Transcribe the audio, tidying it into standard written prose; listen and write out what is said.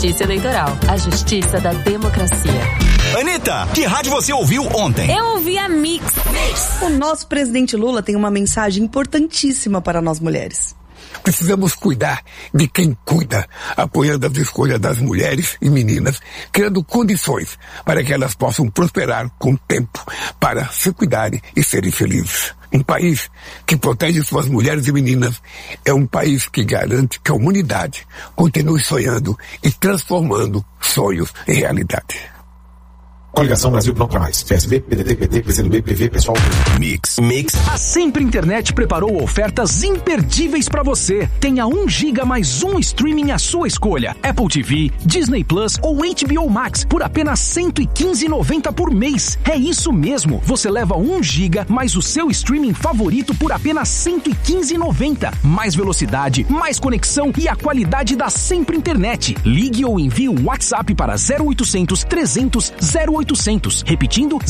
Justiça Eleitoral, a justiça da democracia. Anitta, que rádio você ouviu ontem? Eu ouvi a Mix. O nosso presidente Lula tem uma mensagem importantíssima para nós mulheres. Precisamos cuidar de quem cuida, apoiando as escolhas das mulheres e meninas, criando condições para que elas possam prosperar com o tempo, para se cuidarem e serem felizes. Um país que protege suas mulheres e meninas é um país que garante que a humanidade continue sonhando e transformando sonhos em realidade. Coligação Brasil Pronto Pra Mais. PSB, PDT, PT, PCdoB, PV, Pessoal. Mix. A Sempre Internet preparou ofertas imperdíveis pra você. Tenha 1 GB mais um streaming à sua escolha. Apple TV, Disney Plus ou HBO Max por apenas R$115,90 por mês. É isso mesmo. Você leva 1 GB mais o seu streaming favorito por apenas R$115,90. Mais velocidade, mais conexão e a qualidade da Sempre Internet. Ligue ou envie um WhatsApp para 0800 300 0800. Repetindo,